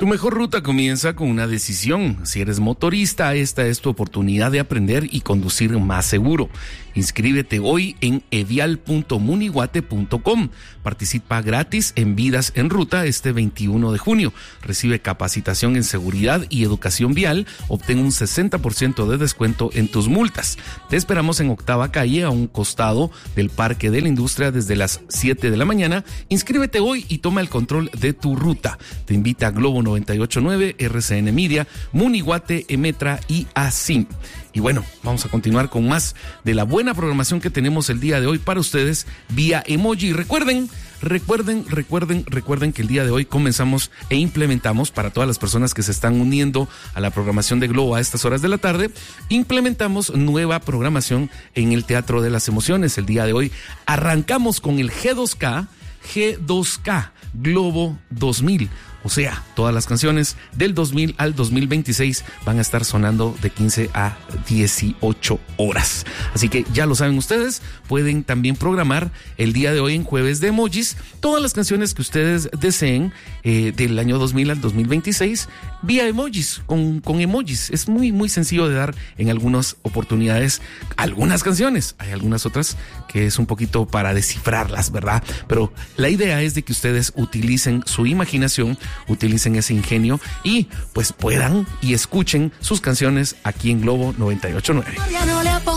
Tu mejor ruta comienza con una decisión. Si eres motorista, esta es tu oportunidad de aprender y conducir más seguro. Inscríbete hoy en edial.munihuate.com. Participa gratis en Vidas en Ruta este 21 de junio. Recibe capacitación en seguridad y educación vial. Obtén un 60% de descuento en tus multas. Te esperamos en Octava Calle, a un costado del Parque de la Industria, desde las 7 de la mañana. Inscríbete hoy y toma el control de tu ruta. Te invita a Globo 98.9, RCN Media, Munihuate, Emetra y ASIM. Y bueno, vamos a continuar con más de la buena programación que tenemos el día de hoy para ustedes vía emoji. Recuerden que el día de hoy comenzamos e implementamos, para todas las personas que se están uniendo a la programación de Globo a estas horas de la tarde, implementamos nueva programación en el Teatro de las Emociones. El día de hoy arrancamos con el G2K Globo 2000. O sea, todas las canciones del 2000 al 2026 van a estar sonando de 15 a 18 horas. Así que ya lo saben ustedes, pueden también programar el día de hoy en Jueves de Emojis todas las canciones que ustedes deseen del año 2000 al 2026 vía emojis, con emojis. Es muy sencillo de dar en algunas oportunidades algunas canciones. Hay algunas otras que es un poquito para descifrarlas, ¿verdad? Pero la idea es de que ustedes utilicen su imaginación, utilicen ese ingenio y pues puedan y escuchen sus canciones aquí en Globo 98.9.